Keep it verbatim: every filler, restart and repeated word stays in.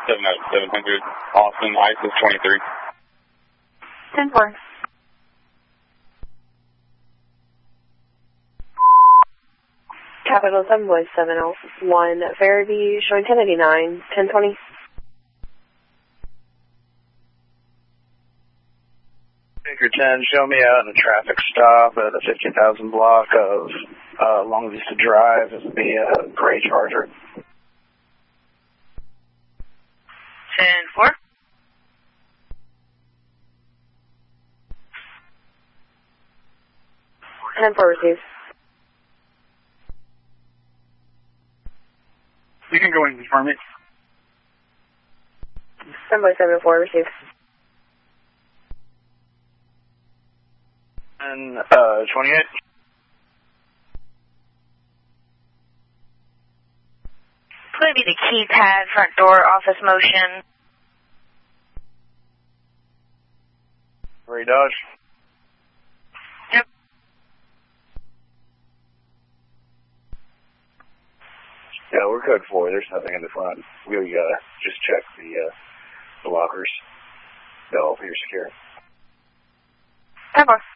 seven oh seven hundred, Austin, ISIS twenty-three. ten four. Capital seven Boys seven oh one, Fairview, showing ten eighty-nine, ten twenty. Baker ten, show me out in a traffic stop at the fifty thousand block of uh, Long Vista Drive. This would be a gray Charger. ten four. ten four received. You can go in and confirm it. seven Boys seven oh four received. And uh, twenty-eight. Could be the keypad, front door, office motion. Ray Dodge. Yep. Yeah, we're code four. There's nothing in the front. We uh, just check the, uh, the lockers. They'll be secure. ten four.